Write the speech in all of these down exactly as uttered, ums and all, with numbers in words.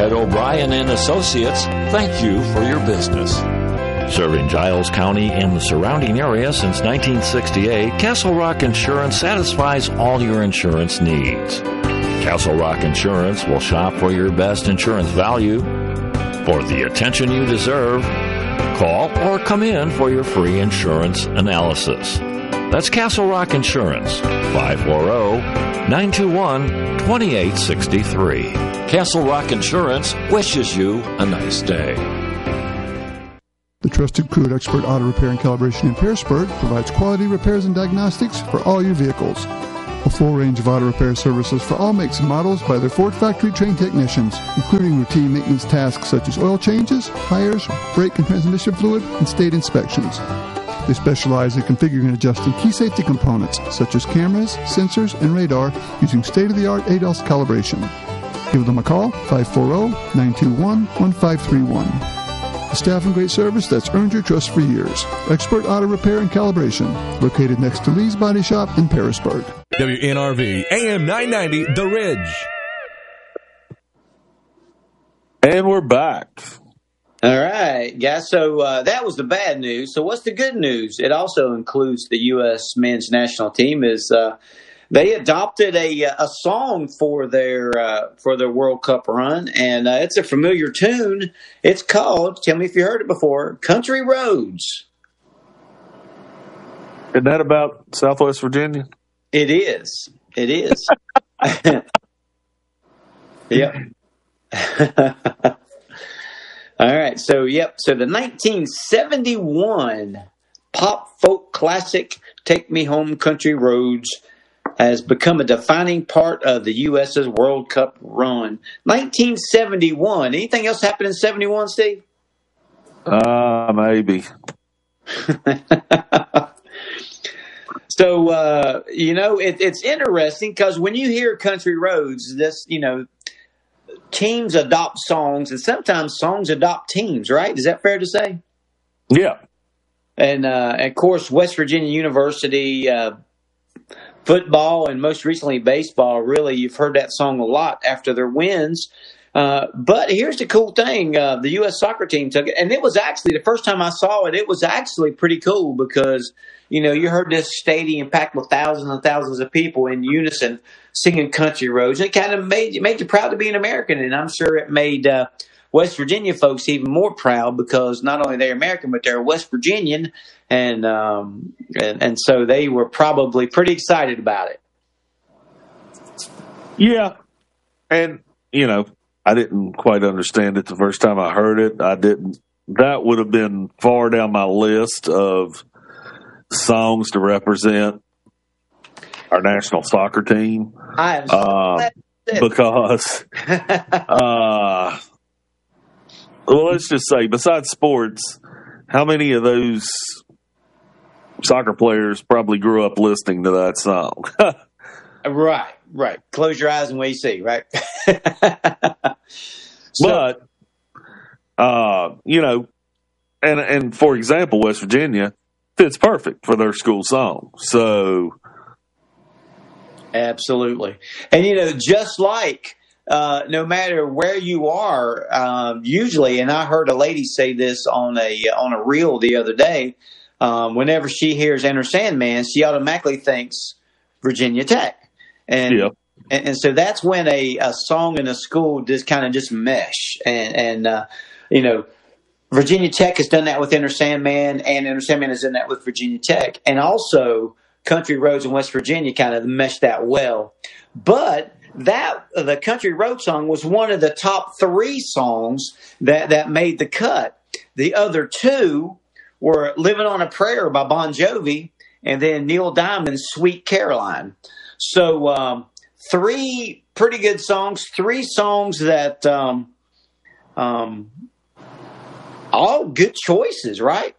At O'Brien and Associates, thank you for your business. Serving Giles County and the surrounding area since nineteen sixty-eight, Castle Rock Insurance satisfies all your insurance needs. Castle Rock Insurance will shop for your best insurance value. For the attention you deserve, call or come in for your free insurance analysis. That's Castle Rock Insurance, five four zero, nine two one, two eight six three. Castle Rock Insurance wishes you a nice day. The trusted crew at Expert Auto Repair and Calibration in Pearisburg provides quality repairs and diagnostics for all your vehicles. A full range of auto repair services for all makes and models by their Ford factory-trained technicians, including routine maintenance tasks such as oil changes, tires, brake and transmission fluid, and state inspections. They specialize in configuring and adjusting key safety components such as cameras, sensors, and radar using state-of-the-art A D A S calibration. Give them a call, five four zero, nine two one, one five three one. A staff and great service that's earned your trust for years. Expert Auto Repair and Calibration, located next to Lee's Body Shop in Pearisburg. W N R V, A M nine ninety, The Ridge. And we're back. All right, guys. So uh, that was the bad news. So what's the good news? It also includes the U S men's national team. Is uh, they adopted a a song for their uh, for their World Cup run, and uh, it's a familiar tune. It's called, tell me if you heard it before, Country Roads. Isn't that about Southwest Virginia? It is. It is. Yep. All right. So, yep. So the nineteen seventy-one pop folk classic, Take Me Home Country Roads, has become a defining part of the U S's World Cup run. nineteen seventy-one. Anything else happened in seventy-one, Steve? Uh, maybe. So, uh, you know, it, it's interesting because when you hear Country Roads, this, you know, teams adopt songs and sometimes songs adopt teams, right? Is that fair to say? Yeah. And, uh, of course, West Virginia University uh, football and most recently baseball, really, you've heard that song a lot after their wins. Uh, but here's the cool thing. Uh, the U S soccer team took it. And it was actually, the first time I saw it, it was actually pretty cool because, you know, you heard this stadium packed with thousands and thousands of people in unison singing Country Roads. And it kind of made, made you proud to be an American. And I'm sure it made uh, West Virginia folks even more proud because not only they're American, but they're West Virginian. And, um, and, and so they were probably pretty excited about it. Yeah. And, you know, I didn't quite understand it the first time I heard it. I didn't. That would have been far down my list of songs to represent our national soccer team. I am so uh, because, uh, well, let's just say, besides sports, how many of those soccer players probably grew up listening to that song? Right, right. Close your eyes and what you see, right? So, but, uh, you know, and and for example, West Virginia fits perfect for their school song. So, absolutely. And, you know, just like uh, no matter where you are, um, usually, and I heard a lady say this on a on a reel the other day, um, whenever she hears Enter Sandman, she automatically thinks Virginia Tech. And, yeah. and and so that's when a, a song in a school just kind of just mesh. And, and uh, you know, Virginia Tech has done that with Enter Sandman, and Enter Sandman has done that with Virginia Tech. And also Country Roads in West Virginia kind of meshed that well. But that the Country Road song was one of the top three songs that, that made the cut. The other two were Living on a Prayer by Bon Jovi and then Neil Diamond's Sweet Caroline. So um, three pretty good songs, three songs that um, um, all good choices, right?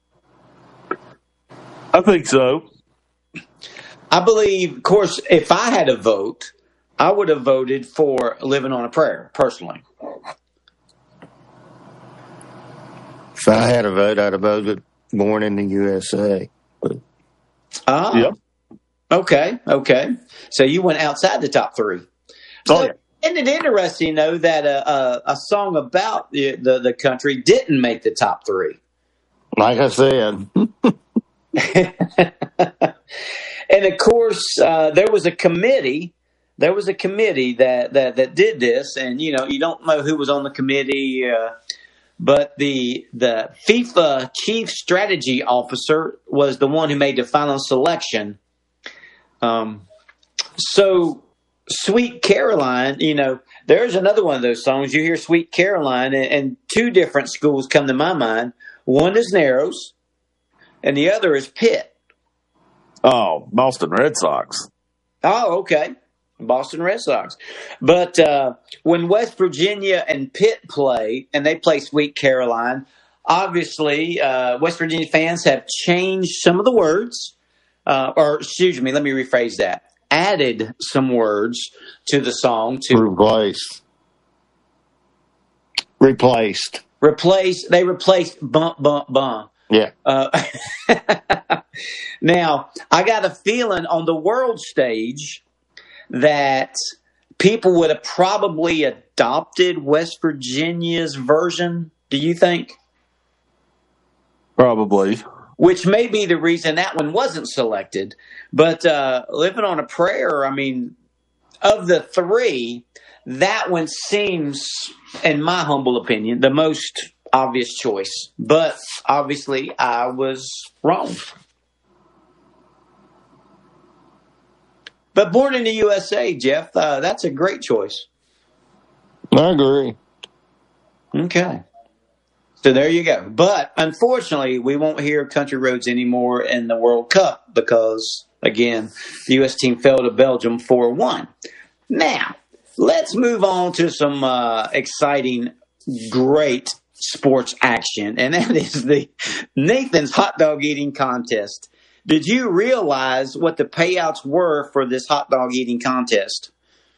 I think so. I believe, of course, if I had a vote, I would have voted for Living on a Prayer, personally. If I had a vote, I'd have voted Born in the U S A. Ah, Yep. Okay, okay. So you went outside the top three. So, Oh, yeah. Isn't it interesting, though, that a, a, a song about the, the, the country didn't make the top three? Like I said. And, of course, uh, there was a committee. There was a committee that, that, that did this. And, you know, you don't know who was on the committee, uh, but the the FIFA chief strategy officer was the one who made the final selection. Um, so Sweet Caroline, you know, there's another one of those songs. You hear Sweet Caroline, and, and two different schools come to my mind. One is Narrows, and the other is Pitt. Oh, Boston Red Sox. Oh, okay. Boston Red Sox. But uh, when West Virginia and Pitt play, and they play Sweet Caroline, obviously uh, West Virginia fans have changed some of the words. Uh, or, excuse me, let me rephrase that. Added some words to the song. to Replaced. Replaced. Replace. They replaced bump, bump, bump. Yeah. Uh, now, I got a feeling on the world stage that people would have probably adopted West Virginia's version. Do you think? Probably. Which may be the reason that one wasn't selected. But uh, Living on a Prayer, I mean, of the three, that one seems, in my humble opinion, the most obvious choice. But obviously, I was wrong. But Born in the U S A, Jeff, uh, that's a great choice. I agree. Okay. So there you go. But unfortunately, we won't hear Country Roads anymore in the World Cup because, again, the U S team fell to Belgium four one. Now, let's move on to some uh, exciting, great sports action, and that is the Nathan's Hot Dog Eating Contest. Did you realize what the payouts were for this hot dog eating contest?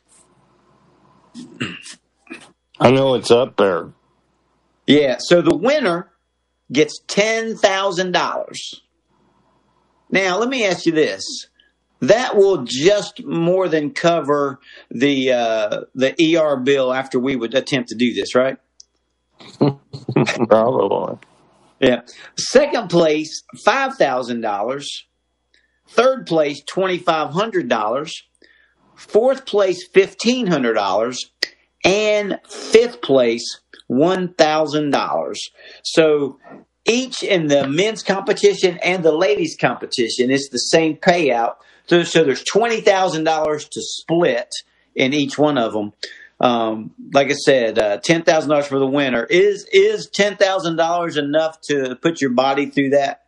I know it's up there. Yeah, so the winner gets ten thousand dollars. Now, let me ask you this. That will just more than cover the uh, the E R bill after we would attempt to do this, right? Probably. Yeah. Second place, five thousand dollars. Third place, twenty-five hundred dollars. Fourth place, fifteen hundred dollars. And fifth place, one thousand dollars. So each in the men's competition and the ladies' competition, it's the same payout. So, so there's twenty thousand dollars to split in each one of them. Um, like I said, uh, ten thousand dollars for the winner. Is is ten thousand dollars enough to put your body through that?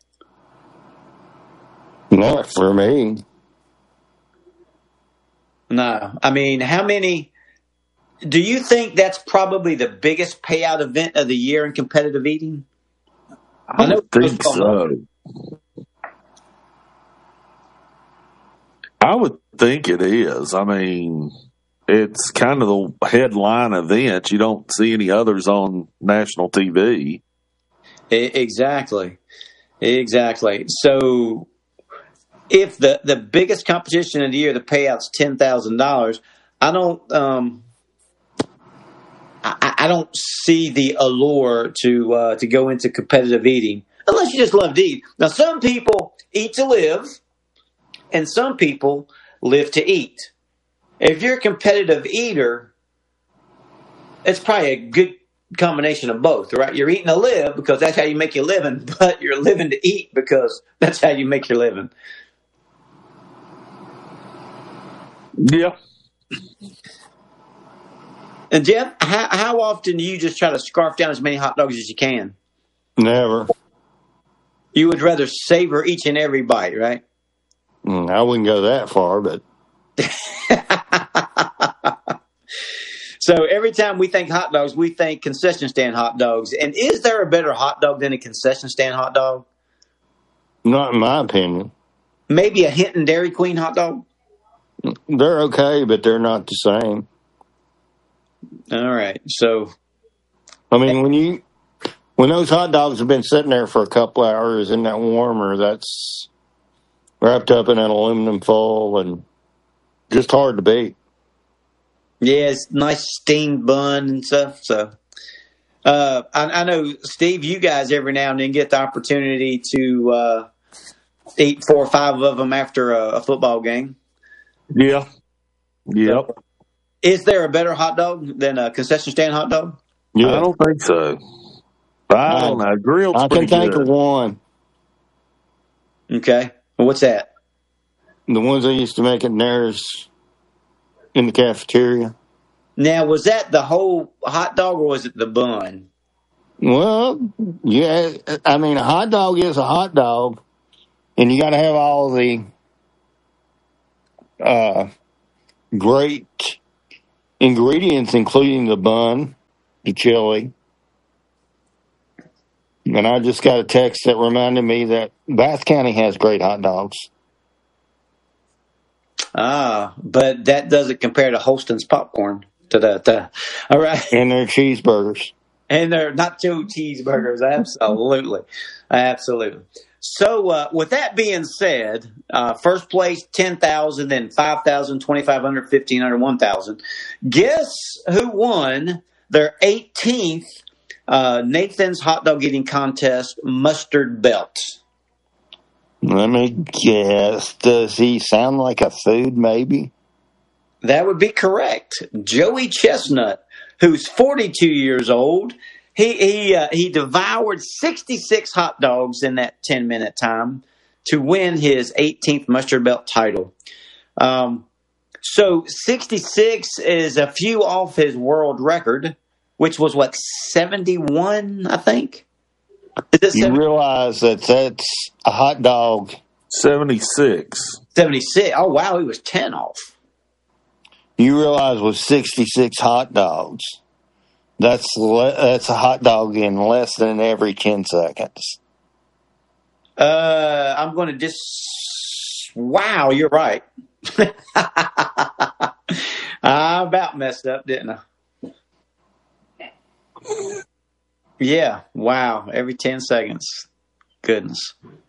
Not for me. No. I mean, how many... Do you think that's probably the biggest payout event of the year in competitive eating? I, I know think so. I would think it is. I mean, it's kind of the headline event. You don't see any others on national T V. Exactly. Exactly. So if the, the biggest competition of the year, the payout's ten thousand dollars, I don't um, I, I don't see the allure to uh, to go into competitive eating unless you just love to eat. Now, some people eat to live, and some people live to eat. If you're a competitive eater, it's probably a good combination of both, right? You're eating to live because that's how you make your living, but you're living to eat because that's how you make your living. Yeah. And Jeff, how, how often do you just try to scarf down as many hot dogs as you can? Never. You would rather savor each and every bite, right? Mm, I wouldn't go that far, but... So every time we think hot dogs, we think concession stand hot dogs. And is there a better hot dog than a concession stand hot dog? Not in my opinion. Maybe a Hinton Dairy Queen hot dog? They're okay, but they're not the same. All right. So, I mean, when you when those hot dogs have been sitting there for a couple hours in that warmer, that's wrapped up in an aluminum foil and just hard to beat. Yeah, it's nice steamed bun and stuff. So, uh, I, I know, Steve, you guys every now and then get the opportunity to uh, eat four or five of them after a, a football game. Yeah. Yep. So, is there a better hot dog than a concession stand hot dog? Yeah. I don't think so. I don't know. Grilled's I pretty can think good. of one. Okay. Well, what's that? The ones they used to make at Nair's in the cafeteria. Now, was that the whole hot dog or was it the bun? Well, yeah. I mean, a hot dog is a hot dog, and you got to have all the uh, great ingredients, including the bun, the chili. And I just got a text that reminded me that Bath County has great hot dogs. Ah, but that doesn't compare to Holston's popcorn. Da-da-da. All right. And their cheeseburgers. And they're not two cheeseburgers. Absolutely. Absolutely. So, uh, with that being said, uh, first place, ten thousand, then five thousand, twenty-five hundred, fifteen hundred, one thousand. Guess who won their eighteenth uh, Nathan's Hot Dog Eating Contest mustard belt? Let me guess. Does he sound like a food, maybe? That would be correct. Joey Chestnut, who's forty-two years old. He he uh, he devoured sixty-six hot dogs in that ten-minute time to win his eighteenth mustard belt title. Um, so sixty-six is a few off his world record, which was, what, seventy-one, I think? Is you realize that that's a hot dog. seventy-six. seventy-six. Oh, wow, he was ten off. You realize with sixty-six hot dogs, that's le- that's a hot dog in less than every ten seconds. Uh, I'm going to just... Wow, you're right. I about messed up, didn't I? Yeah, wow, every ten seconds. Goodness.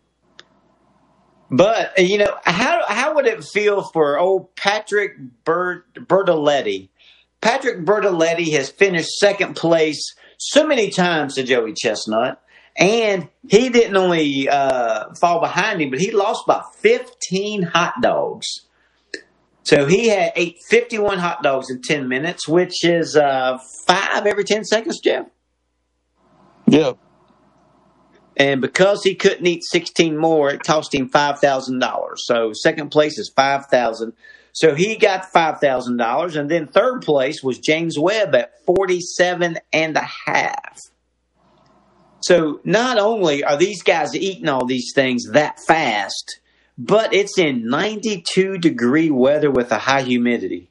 But, you know, how how would it feel for old Patrick Bert, Bertoletti? Patrick Bertoletti has finished second place so many times to Joey Chestnut, and he didn't only uh, fall behind him, but he lost by fifteen hot dogs. So he had ate fifty-one hot dogs in ten minutes, which is uh, five every ten seconds, Jeff. Yep. And because he couldn't eat sixteen more, it cost him five thousand dollars. So second place is five thousand dollars. So he got five thousand dollars. And then third place was James Webb at forty-seven and a half. So not only are these guys eating all these things that fast, but it's in ninety-two degree weather with a high humidity.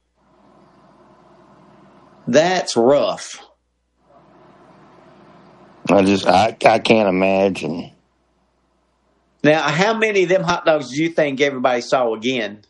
That's rough. I just, I, I can't imagine. Now, how many of them hot dogs do you think everybody saw again?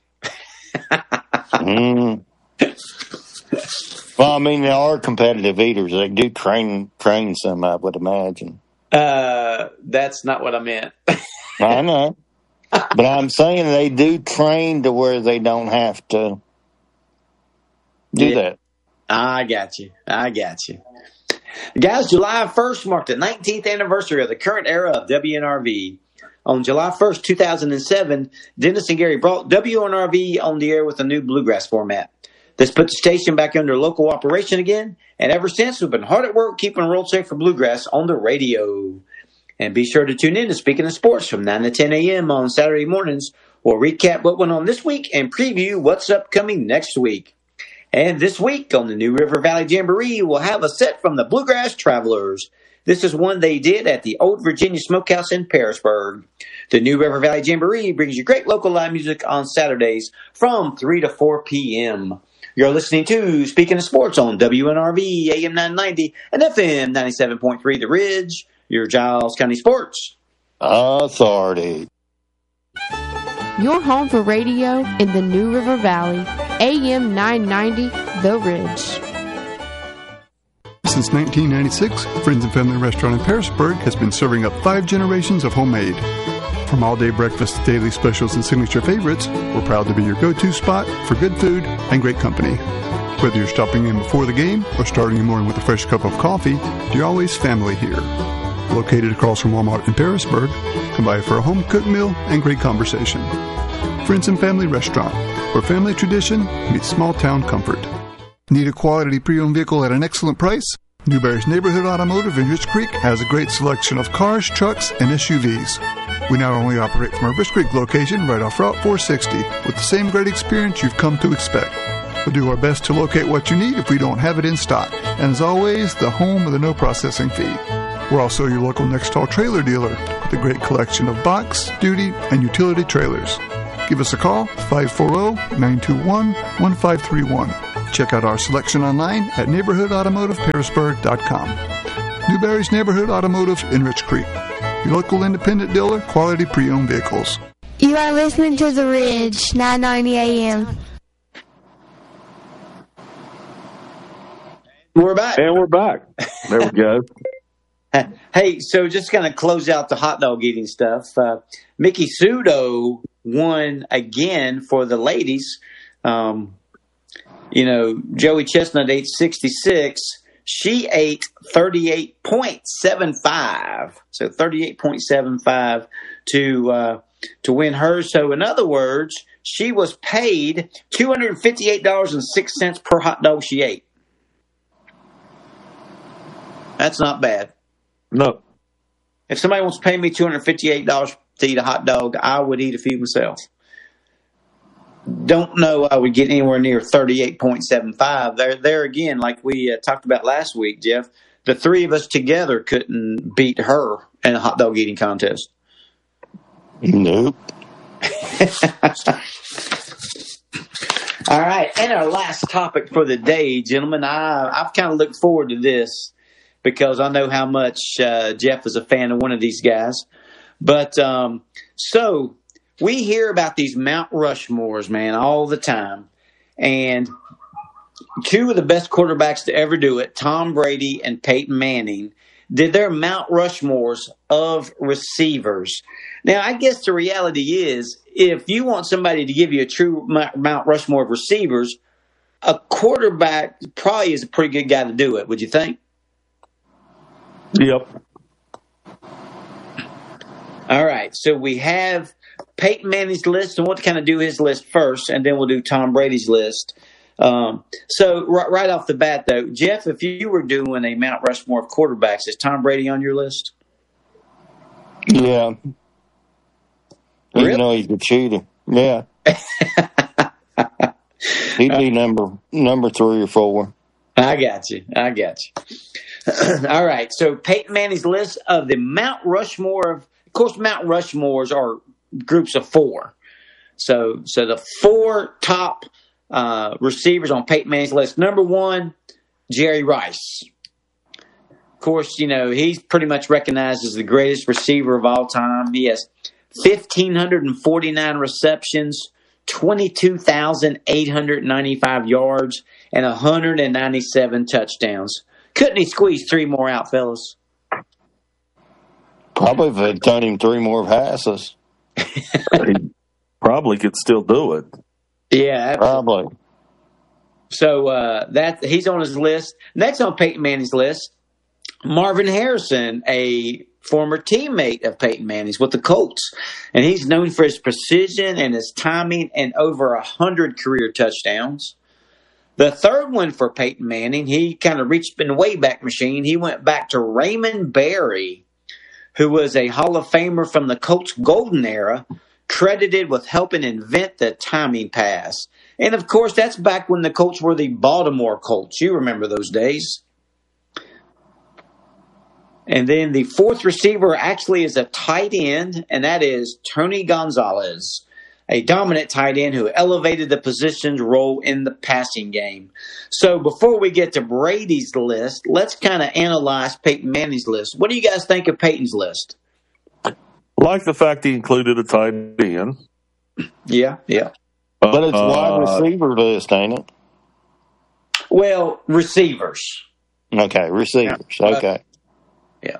mm. Well, I mean, they are competitive eaters. They do train train some, I would imagine. Uh, that's not what I meant. I know. But I'm saying they do train to where they don't have to do yeah. that. I got you. I got you. Guys, July first marked the nineteenth anniversary of the current era of W N R V. On July first, two thousand seven, Dennis and Gary brought W N R V on the air with a new bluegrass format. This put the station back under local operation again, and ever since, we've been hard at work keeping World Safe for Bluegrass on the radio. And be sure to tune in to Speaking of Sports from nine to ten a.m. on Saturday mornings. We'll recap what went on this week and preview what's upcoming next week. And this week on the New River Valley Jamboree, we'll have a set from the Bluegrass Travelers. This is one they did at the Old Virginia Smokehouse in Pearisburg. The New River Valley Jamboree brings you great local live music on Saturdays from three to four p.m. You're listening to Speaking of Sports on W N R V, A M nine ninety, and F M ninety-seven point three The Ridge, your Giles County Sports Authority. Your home for radio in the New River Valley, A M nine ninety, The Ridge. Since nineteen ninety-six, Friends and Family Restaurant in Pearisburg has been serving up five generations of homemade. From all-day breakfast to daily specials and signature favorites, we're proud to be your go-to spot for good food and great company. Whether you're stopping in before the game or starting your morning with a fresh cup of coffee, you're always family here. Located across from Walmart in Parisburg, come by for a home-cooked meal and great conversation. Friends and Family Restaurant, where family tradition meets small-town comfort. Need a quality pre-owned vehicle at an excellent price? Newberry's Neighborhood Automotive in Rich Creek has a great selection of cars, trucks, and S U Vs. We not only operate from our Rich Creek location right off Route four sixty with the same great experience you've come to expect. We'll do our best to locate what you need if we don't have it in stock. And as always, the home of the no processing fee. We're also your local Nextall trailer dealer with a great collection of box, duty, and utility trailers. Give us a call, five four zero, nine two one, one five three one. Check out our selection online at neighborhood automotive parisburg dot com. Newberry's Neighborhood Automotive in Rich Creek. Your local independent dealer, quality pre-owned vehicles. You are listening to The Ridge, nine ninety A M. We're back. And we're back. There we go. Hey, so just kind of close out the hot dog eating stuff. Uh, Mickey Sudo won again for the ladies. Um, you know, Joey Chestnut ate sixty-six. She ate thirty-eight point seven five. So thirty-eight point seven five to uh, to win hers. So in other words, she was paid two hundred fifty-eight dollars and six cents per hot dog she ate. That's not bad. No. If somebody wants to pay me two hundred fifty-eight dollars to eat a hot dog, I would eat a few myself. Don't know I would get anywhere near thirty-eight point seven five. There, there again, like we uh, talked about last week, Jeff, the three of us together couldn't beat her in a hot dog eating contest. Nope. All right, and our last topic for the day, gentlemen. I, I've kind of looked forward to this because I know how much uh, Jeff is a fan of one of these guys. But um, so we hear about these Mount Rushmores, man, all the time. And two of the best quarterbacks to ever do it, Tom Brady and Peyton Manning, did their Mount Rushmores of receivers. Now, I guess the reality is, if you want somebody to give you a true Mount Rushmore of receivers, a quarterback probably is a pretty good guy to do it, would you think? Yep. All right, so we have Peyton Manning's list, and we'll kind of do his list first, and then we'll do Tom Brady's list. Um, so right, right off the bat, though, Jeff, if you were doing a Mount Rushmore of quarterbacks, is Tom Brady on your list? Yeah. Really? Even though he's a cheater. Yeah. He'd be number number three or four. I got you. I got you. All right. So Peyton Manning's list of the Mount Rushmore of, of course, Mount Rushmores are groups of four. So, so the four top uh, receivers on Peyton Manning's list. Number one, Jerry Rice. Of course, you know, he's pretty much recognized as the greatest receiver of all time. He has one thousand five hundred forty-nine receptions, twenty-two thousand eight hundred ninety-five yards, and one hundred ninety-seven touchdowns. Couldn't he squeeze three more out, fellas? Probably if they'd done him three more passes. He probably could still do it. Yeah, absolutely. Probably. So uh, that he's on his list. Next on Peyton Manning's list, Marvin Harrison, a former teammate of Peyton Manning's with the Colts. And he's known for his precision and his timing and over one hundred career touchdowns. The third one for Peyton Manning, he kind of reached in the Wayback Machine. He went back to Raymond Berry, who was a Hall of Famer from the Colts golden era, credited with helping invent the timing pass. And, of course, that's back when the Colts were the Baltimore Colts. You remember those days. And then the fourth receiver actually is a tight end, and that is Tony Gonzalez, a dominant tight end who elevated the position's role in the passing game. So before we get to Brady's list, let's kind of analyze Peyton Manning's list. What do you guys think of Peyton's list? I like the fact he included a tight end. Yeah, yeah. But it's uh, wide receiver list, ain't it? Well, receivers. Okay, receivers. Okay. Yeah.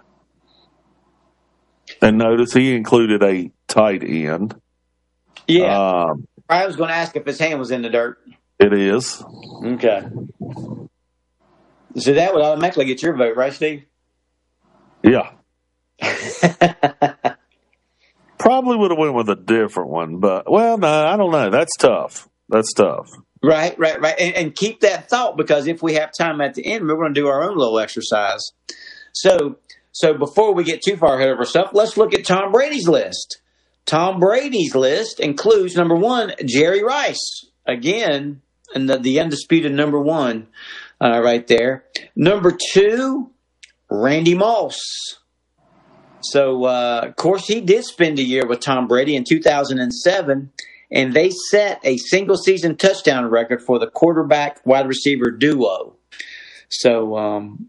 And notice he included a tight end. Yeah. Um, I was going to ask if his hand was in the dirt. It is. Okay. So that would automatically get your vote, right, Steve? Yeah. Probably would have went with a different one, but, well, no, I don't know. That's tough. That's tough. Right, right, right. And, and keep that thought, because if we have time at the end, we're going to do our own little exercise. So, so before we get too far ahead of ourselves, let's look at Tom Brady's list. Tom Brady's list includes, number one, Jerry Rice. Again, and the, the undisputed number one uh, right there. Number two, Randy Moss. So, uh, of course, he did spend a year with Tom Brady in two thousand seven, and they set a single-season touchdown record for the quarterback-wide receiver duo. So, um,